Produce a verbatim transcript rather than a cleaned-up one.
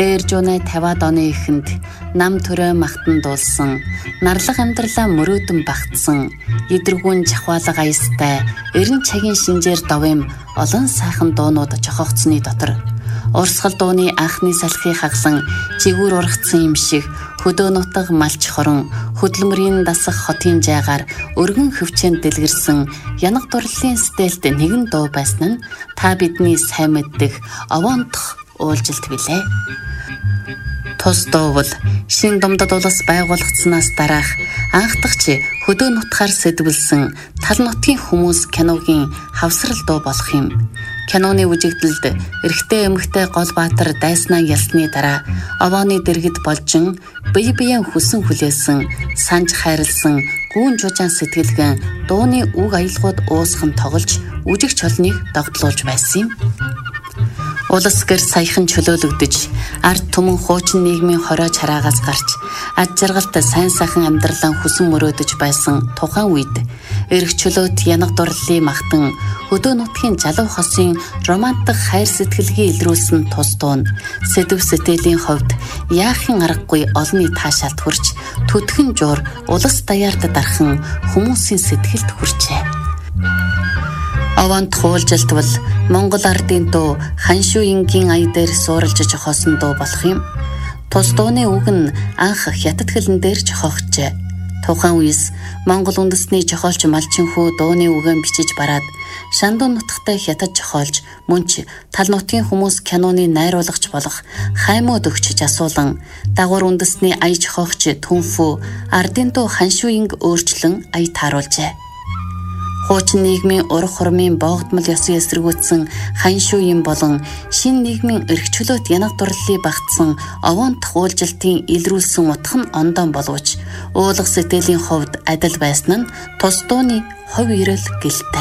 Дээр жуунай тавиад оны эхэнд нам төрөө махтан дуулсан, нарлаг амьдралаа мөрөөдөн багтсан, эдэргүүн жахвалга аястай, эрен цагийн шинжээр довэм олон сайхан дуунууд жохогцсны дотор. Урсгал дууны анхны салхийг хаглан, жигүүр ургацсан юм шиг, хөдөө нутаг малч хорон, хөдөлмөрийн дасах хотын жайгаар өргөн хөвчөнд дэлгэрсэн янаг дурлалын стэлд нэгэн дуу байсан нь та бидний сайн мэддэг овоонтох уулжилт билээ. Тус дуу бол шин думдад улс байгуулагдсанаас дараах анхдагч хөдөө нутгаар сэдвэлсэн тал нутгийн хүмүүс киногийн хавсрал дуу болох юм. Киноны үжигдэлд эрэгтэй эмэгтэй гол баатар дайснаа ялсны дараа овооны дэргэд болжин бие биеэн хүсэн хүлээсэн санж хайрлсан гүүн жужаан сэтгэлгэн дууны үг аялгууд уусхан тоглож үжиг чолныг догтлуулж байсан юм. Улс гэр саяхан чөлөөлөгдөж, ард түмэн хуучин нийгмийн хороо чараагаас гарч, ад жаргалт сайн сайхан амьдралаа хүсэн мөрөөдөж байсан тухайн үед эрх чөлөөт янаг дурлалын махтан хөдөө нутгийн залуу хосын романтик хайр сэтгэлгээ илрүүлсэн тус дуун сэдв сэтгэлийн хувьд яахын аргагүй олонний таашаалд хүрч төдхөн жуур улс даяарт дархан хүмүүсийн сэтгэлд хүрчээ. Овоонт хуулжилт бол Монгол ардын дуу ханшуу ингийн ая дээр суурилж жохоосон дуу болох юм. Тус дууны үг нь анх хятад хэлэн дээр жохоогчээ. Тухайн үеэс Монгол үндэсний жохоолч малчинхүү дууны үгэн бичиж бараад Шандун нутагтай хятад жохоолж мөн ч тал нутгийн хүмүүс киноны найруулагч болох хаймууд өгчөж асуулан дагвар үндэсний ая жохоогч Түнфүү ардын дуу ханшуу инг өөрчлөн ая тааруулжээ. Хуучин нийгмийн урах хормын боогдмол ёсын эсэргүүцсэн ханшуу юм болон шин нийгмийн эрх чөлөөт янаг дурлалыг багтсан овоонтох уулжилтын илрүүлсэн утга нь ондоон боловч уулах сэтгэлийн хувьд адил байсан нь тус дууны хувь ирэл гэлтэй.